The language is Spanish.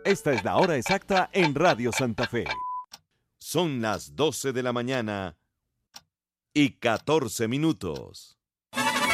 Esta es la hora exacta en Radio Santa Fe. Son las 12 de la mañana y 14 minutos.